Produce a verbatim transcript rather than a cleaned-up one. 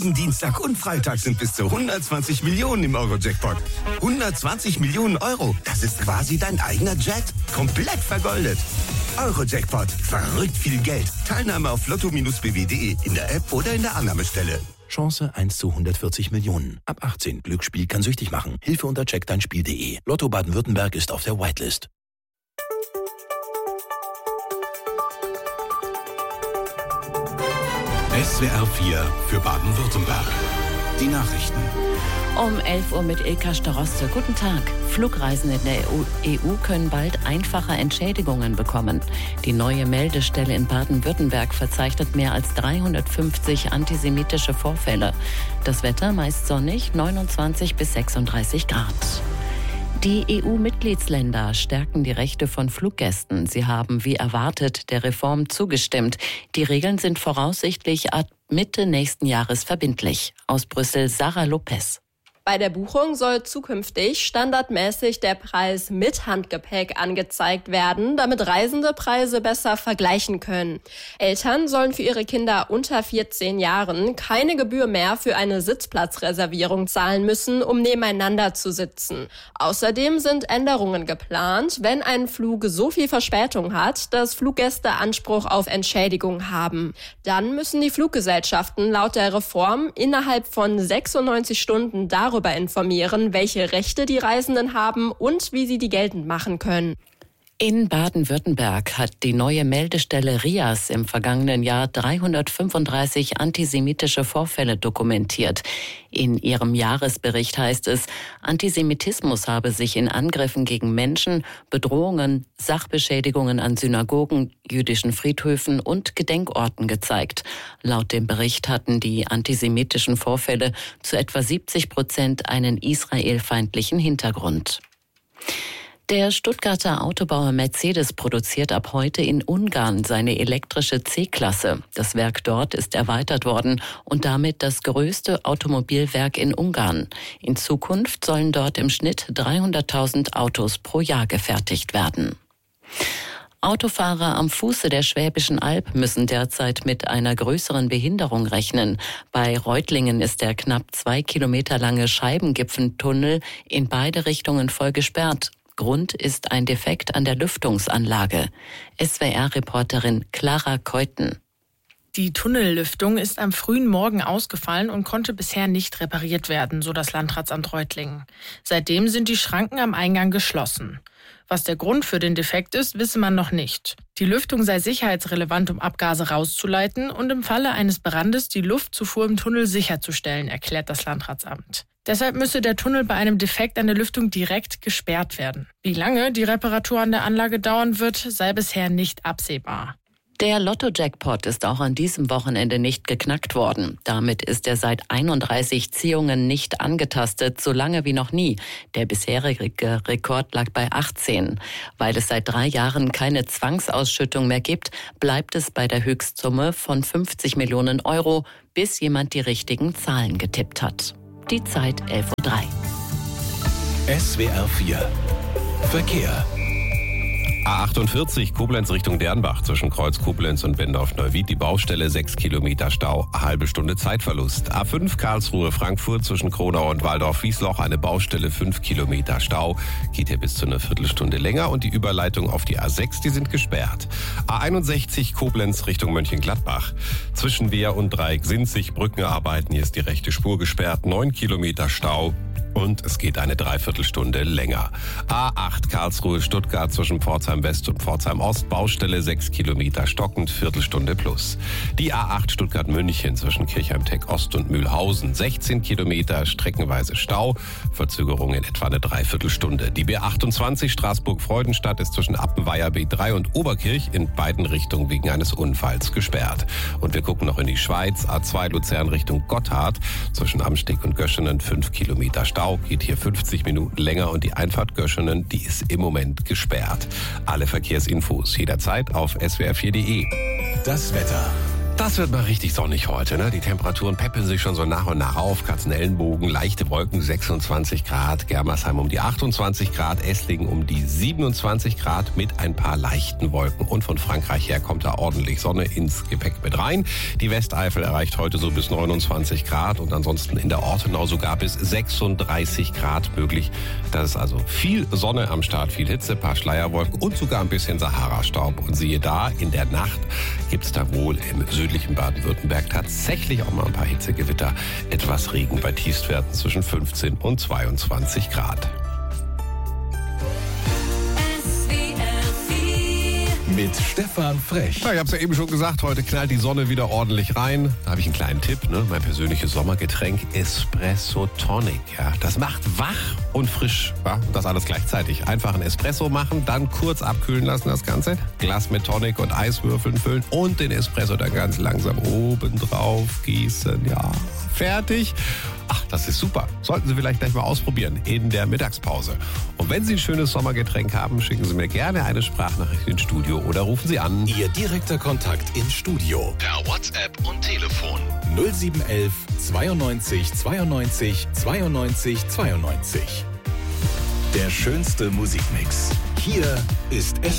Jeden Dienstag und Freitag sind bis zu hundertzwanzig Millionen im Euro-Jackpot. hundertzwanzig Millionen Euro, das ist quasi dein eigener Jet. Komplett vergoldet. Euro-Jackpot, verrückt viel Geld. Teilnahme auf lotto Bindestrich b w punkt de in der App oder in der Annahmestelle. Chance eins zu hundertvierzig Millionen. Ab achtzehn. Glücksspiel kann süchtig machen. Hilfe unter check dein Spiel punkt de. Lotto Baden-Württemberg ist auf der Whitelist. S W R vier für Baden-Württemberg. Die Nachrichten. Um elf Uhr mit Ilka Staroste. Guten Tag. Flugreisende in der E U können bald einfache Entschädigungen bekommen. Die neue Meldestelle in Baden-Württemberg verzeichnet mehr als dreihundertfünfzig antisemitische Vorfälle. Das Wetter meist sonnig, neunundzwanzig bis sechsunddreißig Grad. Die E U-Mitgliedsländer stärken die Rechte von Fluggästen. Sie haben, wie erwartet, der Reform zugestimmt. Die Regeln sind voraussichtlich ab Mitte nächsten Jahres verbindlich. Aus Brüssel Sarah Lopez. Bei der Buchung soll zukünftig standardmäßig der Preis mit Handgepäck angezeigt werden, damit Reisende Preise besser vergleichen können. Eltern sollen für ihre Kinder unter vierzehn Jahren keine Gebühr mehr für eine Sitzplatzreservierung zahlen müssen, um nebeneinander zu sitzen. Außerdem sind Änderungen geplant, wenn ein Flug so viel Verspätung hat, dass Fluggäste Anspruch auf Entschädigung haben. Dann müssen die Fluggesellschaften laut der Reform innerhalb von sechsundneunzig Stunden darüber darüber informieren, welche Rechte die Reisenden haben und wie sie die geltend machen können. In Baden-Württemberg hat die neue Meldestelle R I A S im vergangenen Jahr dreihundertfünfunddreißig antisemitische Vorfälle dokumentiert. In ihrem Jahresbericht heißt es, Antisemitismus habe sich in Angriffen gegen Menschen, Bedrohungen, Sachbeschädigungen an Synagogen, jüdischen Friedhöfen und Gedenkorten gezeigt. Laut dem Bericht hatten die antisemitischen Vorfälle zu etwa siebzig Prozent einen israelfeindlichen Hintergrund. Der Stuttgarter Autobauer Mercedes produziert ab heute in Ungarn seine elektrische C-Klasse. Das Werk dort ist erweitert worden und damit das größte Automobilwerk in Ungarn. In Zukunft sollen dort im Schnitt dreihunderttausend Autos pro Jahr gefertigt werden. Autofahrer am Fuße der Schwäbischen Alb müssen derzeit mit einer größeren Behinderung rechnen. Bei Reutlingen ist der knapp zwei Kilometer lange Scheibengipfentunnel in beide Richtungen voll gesperrt. Grund ist ein Defekt an der Lüftungsanlage. S W R-Reporterin Clara Keuten. Die Tunnellüftung ist am frühen Morgen ausgefallen und konnte bisher nicht repariert werden, so das Landratsamt Reutlingen. Seitdem sind die Schranken am Eingang geschlossen. Was der Grund für den Defekt ist, wisse man noch nicht. Die Lüftung sei sicherheitsrelevant, um Abgase rauszuleiten und im Falle eines Brandes die Luftzufuhr im Tunnel sicherzustellen, erklärt das Landratsamt. Deshalb müsse der Tunnel bei einem Defekt an der Lüftung direkt gesperrt werden. Wie lange die Reparatur an der Anlage dauern wird, sei bisher nicht absehbar. Der Lotto-Jackpot ist auch an diesem Wochenende nicht geknackt worden. Damit ist er seit einunddreißig Ziehungen nicht angetastet, so lange wie noch nie. Der bisherige Rekord lag bei achtzehn. Weil es seit drei Jahren keine Zwangsausschüttung mehr gibt, bleibt es bei der Höchstsumme von fünfzig Millionen Euro, bis jemand die richtigen Zahlen getippt hat. Die Zeit elf Uhr drei. S W R vier Verkehr. A achtundvierzig Koblenz Richtung Dernbach zwischen Kreuz Koblenz und Bendorf-Neuwied. Die Baustelle sechs Kilometer Stau, eine halbe Stunde Zeitverlust. A fünf Karlsruhe Frankfurt zwischen Kronau und Waldorf-Wiesloch. Eine Baustelle, fünf Kilometer Stau. Geht hier bis zu einer Viertelstunde länger. Und die Überleitung auf die A sechs, die sind gesperrt. A einundsechzig Koblenz Richtung Mönchengladbach. Zwischen Wehr und Dreieck sind sich Brückenarbeiten. Hier ist die rechte Spur gesperrt. neun Kilometer Stau. Und es geht eine Dreiviertelstunde länger. A acht Karlsruhe-Stuttgart zwischen Pforzheim West und Pforzheim Ost. Baustelle sechs Kilometer stockend, Viertelstunde plus. Die A acht Stuttgart-München zwischen Kirchheim-Tech Ost und Mühlhausen. sechzehn Kilometer, streckenweise Stau. Verzögerung in etwa eine Dreiviertelstunde. Die B achtundzwanzig Straßburg-Freudenstadt ist zwischen Appenweier B drei und Oberkirch in beiden Richtungen wegen eines Unfalls gesperrt. Und wir gucken noch in die Schweiz. A zwei Luzern Richtung Gotthard zwischen Amsteg und Göschenen fünf Kilometer Stau. Geht hier fünfzig Minuten länger und die Einfahrt Göschenen, die ist im Moment gesperrt. Alle Verkehrsinfos jederzeit auf S W R vier punkt de. Das Wetter. Das wird mal richtig sonnig heute, ne? Die Temperaturen peppeln sich schon so nach und nach auf. Katzenellenbogen, leichte Wolken, sechsundzwanzig Grad. Germersheim um die achtundzwanzig Grad. Esslingen um die siebenundzwanzig Grad mit ein paar leichten Wolken. Und von Frankreich her kommt da ordentlich Sonne ins Gepäck mit rein. Die Westeifel erreicht heute so bis neunundzwanzig Grad und ansonsten in der Ortenau sogar bis sechsunddreißig Grad möglich. Das ist also viel Sonne am Start, viel Hitze, paar Schleierwolken und sogar ein bisschen Sahara-Staub. Und siehe da, in der Nacht gibt's da wohl im südlichen Baden-Württemberg tatsächlich auch mal ein paar Hitzegewitter. Etwas Regen bei Tiefstwerten zwischen fünfzehn und zweiundzwanzig Grad. Mit Stefan Frech. Ja, ich habe es ja eben schon gesagt, heute knallt die Sonne wieder ordentlich rein. Da habe ich einen kleinen Tipp, ne? Mein persönliches Sommergetränk Espresso Tonic. Ja, das macht wach und frisch. Ja? Und das alles gleichzeitig. Einfach ein Espresso machen, dann kurz abkühlen lassen das Ganze. Glas mit Tonic und Eiswürfeln füllen und den Espresso dann ganz langsam oben drauf gießen. Ja, fertig. Ach, das ist super. Sollten Sie vielleicht gleich mal ausprobieren in der Mittagspause. Und wenn Sie ein schönes Sommergetränk haben, schicken Sie mir gerne eine Sprachnachricht ins Studio oder rufen Sie an. Ihr direkter Kontakt ins Studio. Per WhatsApp und Telefon. null sieben eins eins zweiundneunzig zweiundneunzig zweiundneunzig zweiundneunzig. Der schönste Musikmix. Hier ist es.